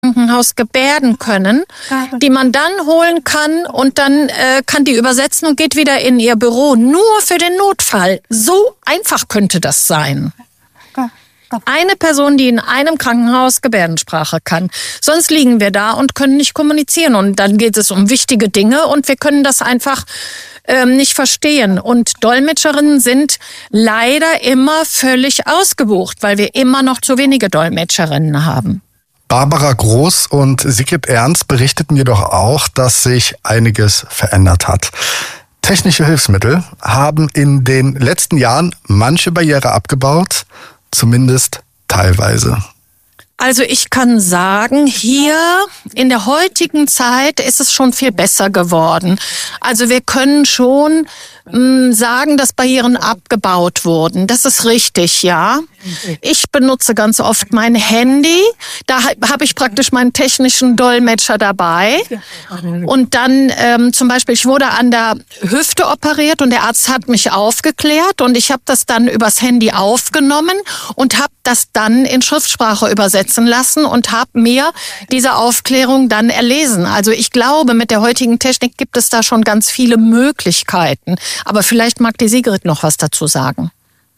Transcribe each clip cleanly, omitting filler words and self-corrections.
Krankenhaus gebärden können, die man dann holen kann und dann kann die übersetzen und geht wieder in ihr Büro, nur für den Notfall. So einfach könnte das sein. Eine Person, die in einem Krankenhaus Gebärdensprache kann. Sonst liegen wir da und können nicht kommunizieren. Und dann geht es um wichtige Dinge und wir können das einfach nicht verstehen. Und Dolmetscherinnen sind leider immer völlig ausgebucht, weil wir immer noch zu wenige Dolmetscherinnen haben. Barbara Groß und Sigrid Ernst berichteten jedoch auch, dass sich einiges verändert hat. Technische Hilfsmittel haben in den letzten Jahren manche Barriere abgebaut, zumindest teilweise. Also ich kann sagen, hier in der heutigen Zeit ist es schon viel besser geworden. Also wir können schon sagen, dass Barrieren abgebaut wurden. Das ist richtig, ja. Ich benutze ganz oft mein Handy. Da habe ich praktisch meinen technischen Dolmetscher dabei. Und dann zum Beispiel, ich wurde an der Hüfte operiert und der Arzt hat mich aufgeklärt und ich habe das dann übers Handy aufgenommen und habe das dann in Schriftsprache übersetzen lassen und habe mir diese Aufklärung dann erlesen. Also ich glaube, mit der heutigen Technik gibt es da schon ganz viele Möglichkeiten. Aber vielleicht mag die Sigrid noch was dazu sagen.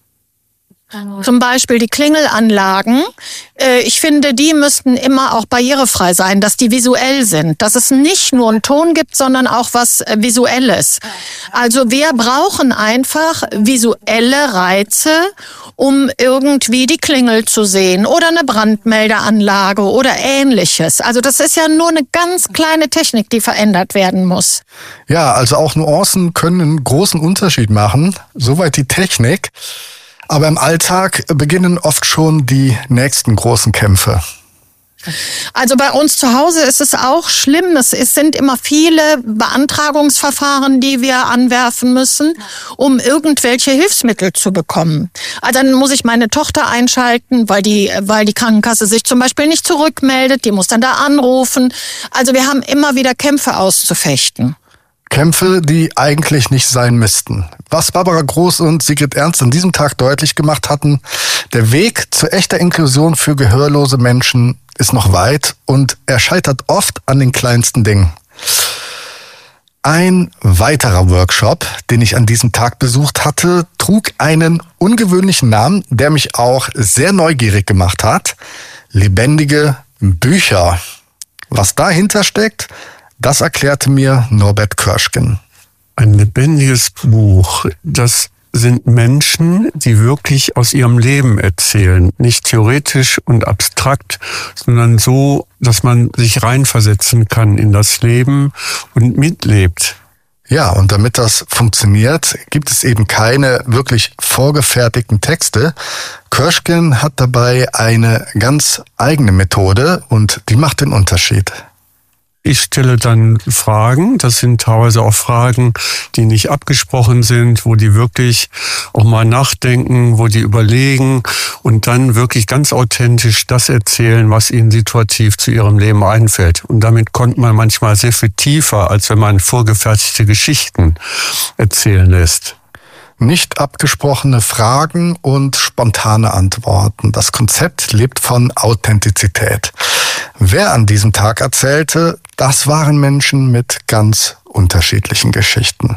Zum Beispiel die Klingelanlagen. Ich finde, die müssten immer auch barrierefrei sein, dass die visuell sind. Dass es nicht nur einen Ton gibt, sondern auch was Visuelles. Also wir brauchen einfach visuelle Reize, um irgendwie die Klingel zu sehen oder eine Brandmeldeanlage oder Ähnliches. Also das ist ja nur eine ganz kleine Technik, die verändert werden muss. Ja, also auch Nuancen können einen großen Unterschied machen. Soweit die Technik. Aber im Alltag beginnen oft schon die nächsten großen Kämpfe. Also bei uns zu Hause ist es auch schlimm. Es sind immer viele Beantragungsverfahren, die wir anwerfen müssen, um irgendwelche Hilfsmittel zu bekommen. Also dann muss ich meine Tochter einschalten, weil die Krankenkasse sich zum Beispiel nicht zurückmeldet. Die muss dann da anrufen. Also wir haben immer wieder Kämpfe auszufechten. Kämpfe, die eigentlich nicht sein müssten. Was Barbara Groß und Sigrid Ernst an diesem Tag deutlich gemacht hatten, der Weg zu echter Inklusion für gehörlose Menschen ist noch weit und er scheitert oft an den kleinsten Dingen. Ein weiterer Workshop, den ich an diesem Tag besucht hatte, trug einen ungewöhnlichen Namen, der mich auch sehr neugierig gemacht hat. Lebendige Bücher. Was dahinter steckt, das erklärte mir Norbert Körschgen. Ein lebendiges Buch, das sind Menschen, die wirklich aus ihrem Leben erzählen. Nicht theoretisch und abstrakt, sondern so, dass man sich reinversetzen kann in das Leben und mitlebt. Ja, und damit das funktioniert, gibt es eben keine wirklich vorgefertigten Texte. Körschgen hat dabei eine ganz eigene Methode und die macht den Unterschied. Ich stelle dann Fragen, das sind teilweise auch Fragen, die nicht abgesprochen sind, wo die wirklich auch mal nachdenken, wo die überlegen und dann wirklich ganz authentisch das erzählen, was ihnen situativ zu ihrem Leben einfällt. Und damit kommt man manchmal sehr viel tiefer, als wenn man vorgefertigte Geschichten erzählen lässt. Nicht abgesprochene Fragen und spontane Antworten. Das Konzept lebt von Authentizität. Wer an diesem Tag erzählte, das waren Menschen mit ganz unterschiedlichen Geschichten.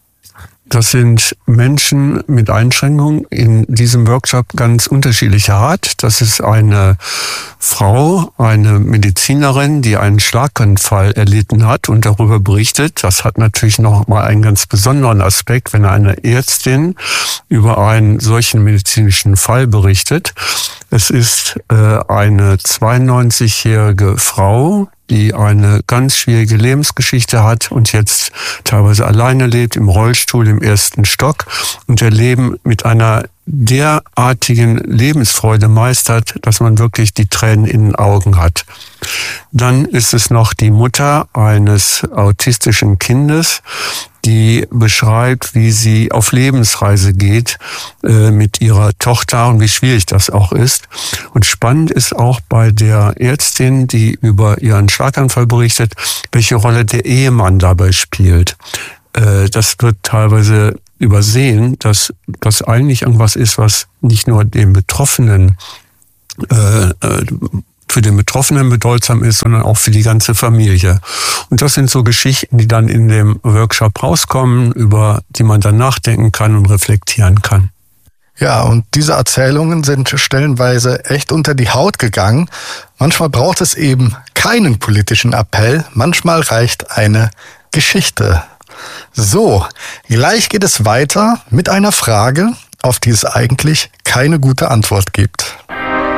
Das sind Menschen mit Einschränkungen in diesem Workshop ganz unterschiedlicher Art. Das ist eine Frau, eine Medizinerin, die einen Schlaganfall erlitten hat und darüber berichtet. Das hat natürlich noch mal einen ganz besonderen Aspekt, wenn eine Ärztin über einen solchen medizinischen Fall berichtet. Es ist eine 92-jährige Frau, die eine ganz schwierige Lebensgeschichte hat und jetzt teilweise alleine lebt, im Rollstuhl im 1. Stock und ihr Leben mit einer derartigen Lebensfreude meistert, dass man wirklich die Tränen in den Augen hat. Dann ist es noch die Mutter eines autistischen Kindes, die beschreibt, wie sie auf Lebensreise geht mit ihrer Tochter und wie schwierig das auch ist. Und spannend ist auch bei der Ärztin, die über ihren Schlaganfall berichtet, welche Rolle der Ehemann dabei spielt. Das wird teilweise übersehen, dass das eigentlich irgendwas ist, was nicht nur den Betroffenen für den Betroffenen bedeutsam ist, sondern auch für die ganze Familie. Und das sind so Geschichten, die dann in dem Workshop rauskommen, über die man dann nachdenken kann und reflektieren kann. Ja, und diese Erzählungen sind stellenweise echt unter die Haut gegangen. Manchmal braucht es eben keinen politischen Appell, manchmal reicht eine Geschichte. So, gleich geht es weiter mit einer Frage, auf die es eigentlich keine gute Antwort gibt.